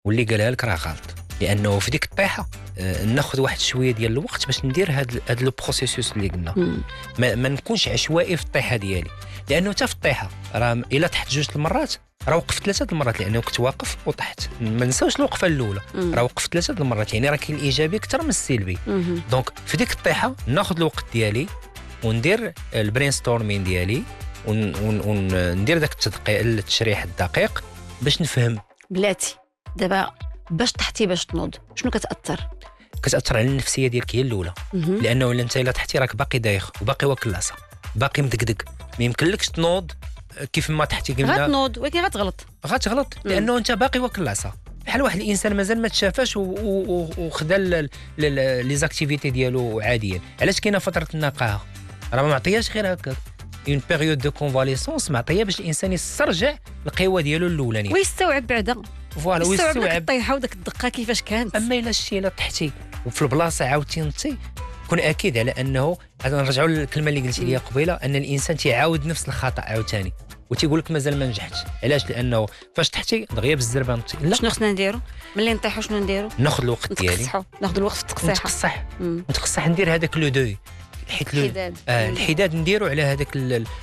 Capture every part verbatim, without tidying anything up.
واللي قالها لك راه غلط، لانه في ديك الطيحه آه ناخذ واحد شويه ديال الوقت باش ندير هاد هاد لو بروسيسوس اللي قلنا. ما, ما نكونش عشوائي في الطيحه ديالي، لانه حتى في الطيحه راه الا طحت جوج المرات راه وقفت ثلاثه المرات، لانه كنت واقف وطحت. ما نساوش الوقفه الاولى، راه وقفت ثلاثه المرات، يعني راه كاين الايجابي اكثر من السلبي. دونك في ديك الطيحه ناخذ الوقت ديالي وندير البرين ستورمين ديالي وندير داك التدقيق التشريح الدقيق باش نفهم. بلاتي دابا باش تحتي باش تنوض شنو كتاثر؟ كتاثر على النفسيه ديالك هي الاولى، لانه الا انت الا تحتي راك باقي دايخ وباقي واكل العصا باقي مدقدق، ما يمكنلكش تنوض كيف ما تحتي قلنا. غتنوض ولكن غتغلط غتغلط لانه انت باقي واكل العصا، بحال واحد الانسان مازال ما تشافاش وخدا لي زاكتيفيتي ديالو عاديا. علاش كاينه فتره النقاهه؟ راه ما معطياش غير هكا، اون بيريود دو كونفاليسونس معطيه باش الانسان يسترجع القوه ديالو الاولانيه ويستوعب بعدا فوالا ويستوعب داك الطيحه وداك الدقه كيفاش كانت. اما الا شتي الا طحتي وفي البلاصه عاودتي نطي، كون اكيد على انه هذا نرجعوا للكلمه اللي قلتي لي قبيله، ان الانسان تيعاود نفس الخطا عاوتاني وتيقول لك مازال ما نجحتش. علاش؟ لانه فاش تحتي دغيا بالزربه نطي. لا، شنو خصنا نديرو ملي نطيحوا؟ شنو نديرو؟ ناخذ الوقت ديالي، ناخذ الوقت في التقصيحه، نتقصح نتقصح ندير هذاك لو دوي، حيت الحداد آه الحداد نديرو على هذاك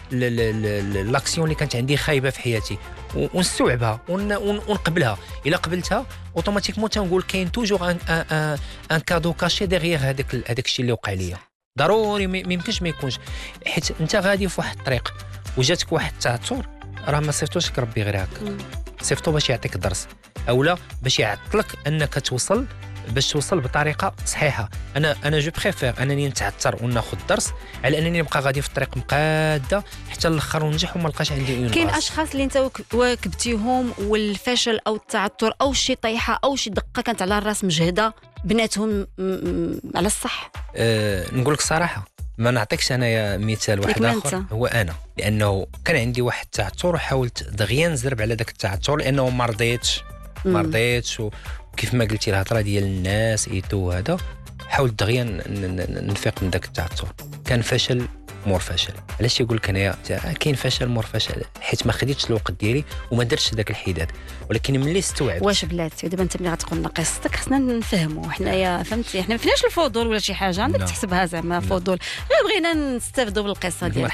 لاكسيون اللي كانت عندي خايبه في حياتي ونستوعبها ونقبلها. الا قبلتها اوتوماتيكمون تنقول كاين توجور ان ان ان كادو كاشي ديغيغ هذاك هذاك الشيء اللي وقع ليا. ضروري ما يمكنش ما يكونش، حيت انت غادي في واحد الطريق وجاتك واحد التعثر، راه ما صيفطوش لك ربي غير هكا، صيفطو باش يعطيك درس اولا باش يعطلك انك توصل باش توصل بطريقه صحيحه. انا انا جو بريفير انني نتعثر وناخذ درس على انني نبقى غادي في الطريق مقاده حتى الاخر وننجح وما لقاش عندي اون. كاين اشخاص اللي انت واكبتيهم والفشل او التعثر او شي طيحه او شي دقه كانت على الراس مجهده بناتهم على الصح. أه نقول لك صراحه ما نعطيكش انايا مثال واحد اخر، هو انا لانه كان عندي واحد التعثر وحاولت دغيا نزرب على داك التعثر لانه ما رضيتش ما رضيتش وكيف ما قلتي الهضره ديال الناس ايتو هذا، حاولت دغيا نفيق من داك التعثر. كان فشل مور فشل. علاش يقول لك انايا كاين فشل مور فشل؟ حيت ما خديتش الوقت ديالي وما درتش داك الحداد. ولكن ملي استوعبت واش بلاتي دابا انت ملي غتقول لنا قصتك خصنا نفهموا حنايا، فهمتي؟ حنا ما فيناش الفضول ولا شي حاجه عندك تحسبها زعما فضول، بغينا نستافدوا بالقصه ديالك.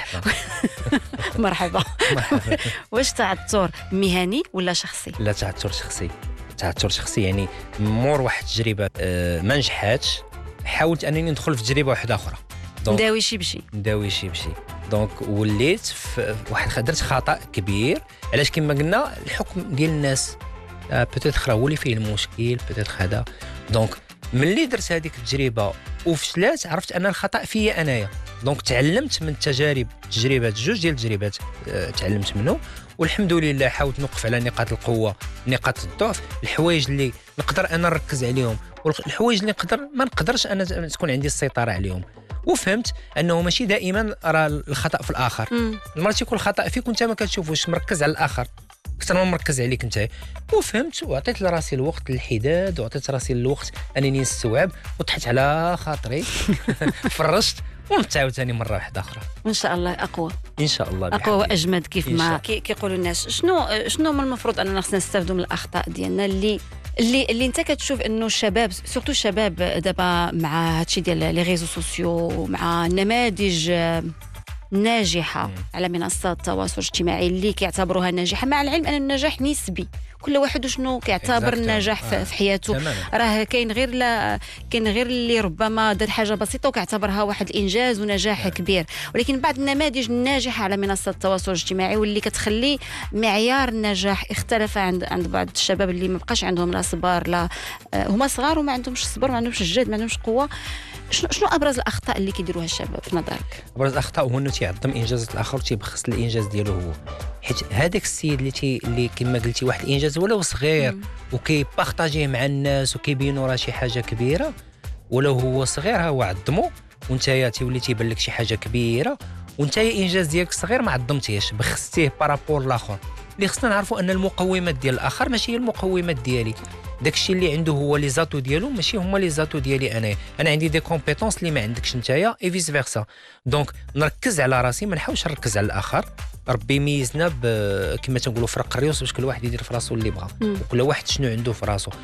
مرحبا. مرحبا. واش تعثر مهني ولا شخصي؟ لا تعثر شخصي. تعثر شخصي يعني مور واحد التجربه أه ما نجحاتش، حاولت انني ندخل في تجربه واحده اخرى، نداوي شي بشي نداوي شي بشي دونك وليت في واحد درت خطا كبير. علاش؟ كما قلنا الحكم ديال الناس أه بوتيتر هو اللي فيه المشكل، بوتيتر هذا. دونك ملي درت هذيك التجربه وفشلات عرفت ان الخطا فيا انايا. دونك تعلمت من التجارب، تجربات جوج ديال التجربات أه تعلمت منهم، والحمد لله حاولت نوقف على نقاط القوه نقاط الضعف، الحوايج اللي نقدر انا نركز عليهم والحوايج اللي نقدر ما نقدرش انا تكون عندي السيطره عليهم. وفهمت انه ماشي دائما راه الخطا في الاخر، مرات يكون الخطا فيك وانت ما كتشوفوش، مركز على الاخر اكثر ما مركز عليك انت. وفهمت وعطيت لراسي الوقت للحداد وعطيت راسي الوقت انني نستوعب وطحت على خاطري فرشت ونتعاود ثاني مره واحده اخرى وان شاء الله اقوى ان شاء الله اقوى واجمد كيف ما كيقولوا الناس. شنو شنو من المفروض اننا خصنا نستافدوا من الاخطاء ديالنا اللي اللي اللي انت كتشوف انه الشباب سورتو الشباب دابا مع هادشي ديال لي ريزو سوسيو مع نماذج ناجحه على منصات التواصل الاجتماعي اللي كيعتبروها ناجحه، مع العلم ان النجاح نسبي، كل واحد شنو كيعتبر النجاح آه. في حياته. راه كاين غير لا كاين غير اللي ربما دار حاجه بسيطه وكيعتبرها واحد الانجاز ونجاح آه. كبير. ولكن بعض النماذج الناجحه على منصات التواصل الاجتماعي واللي كتخلي معيار النجاح اختلف عند عند بعض الشباب اللي ما بقاش عندهم لا صبر لا آه هما صغار وما عندهمش الصبر ما عندهمش الجهد ما عندهمش قوه. شنو شنو ابرز الاخطاء اللي كيديروها الشباب في نظرك؟ ابرز الاخطاء هو انه تيعظم انجازات الاخر وتيبخس الانجاز ديالو هو. حيت هذاك السيد اللي تي اللي كما قلتي واحد الانجاز ولو صغير وكيبارطاجيه مع الناس وكيبينوا راه شي حاجه كبيره، ولو هو صغير ها هو عظمو وانت تيولي تيبان لك شي حاجه كبيره وانت الانجاز ديالك صغير ما عظمتيهش بخستيه بارابور الاخر. اللي خصنا نعرفوا ان المقومات ديال الاخر ماشي هي المقومات ديالي. داكشي اللي عنده هو لي زاتو ديالو ماشي هما لي زاتو ديالي انا. انا عندي دي كومبيتونس اللي ما عندكش نتايا اي فيس فيرسا. دونك نركز على راسي ما نحاولش نركز على الاخر. ربي ميزنا كما تنقولوا فرق الريوس باش كل واحد يدير في راسو اللي بغا وكل واحد شنو عنده في راسو.